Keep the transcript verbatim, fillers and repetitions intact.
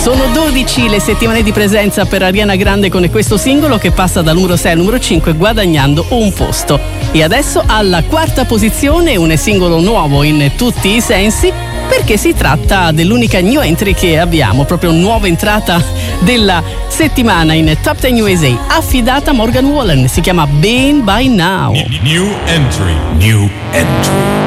Sono dodici le settimane di presenza per Ariana Grande con questo singolo che passa dal numero sei al numero cinque guadagnando un posto. E adesso alla quarta posizione un singolo nuovo in tutti i sensi, perché si tratta dell'unica new entry che abbiamo, proprio nuova entrata della settimana in Top dieci U S A, affidata a Morgan Wallen, si chiama Been By Now. New entry, new entry.